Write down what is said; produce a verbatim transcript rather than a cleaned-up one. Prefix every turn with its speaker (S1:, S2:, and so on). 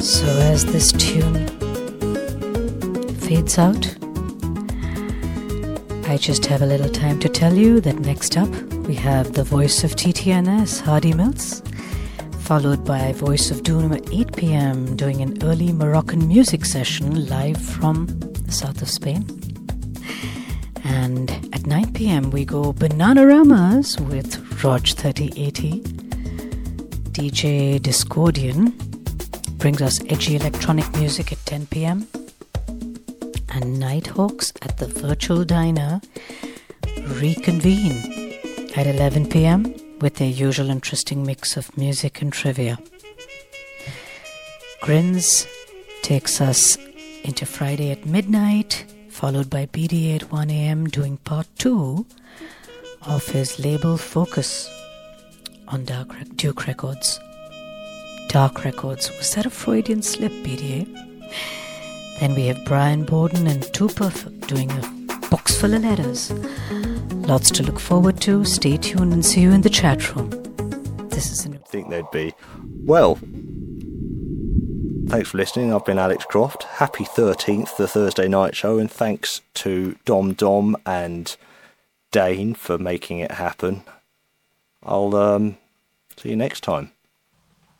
S1: So as this tune fades out, I just have a little time to tell you that next up we have the voice of T T N S, Hardy Mills, followed by Voice of Doom at eight p.m. doing an early Moroccan music session live from the south of Spain. And at nine p.m. we go Bananaramas with Rog thirty eighty. D J Discordian brings us edgy electronic music at ten p.m. and Nighthawks at the Virtual Diner reconvene at eleven p.m. with their usual interesting mix of music and trivia. Grins takes us into Friday at midnight, followed by B D A at one a.m. doing part two of his label Focus on Dark Re- Duke Records. Dark Records. Was that a Freudian slip, B D A? Then we have Brian Borden and Too Perfect doing a box full of letters. Lots to look forward to. Stay tuned and see you in the chat room. This is an...
S2: I think they'd be. Well, thanks for listening. I've been Alex Croft. Happy thirteenth, the Thursday night show, and thanks to Dom Dom and Dane for making it happen. I'll um, see you next time.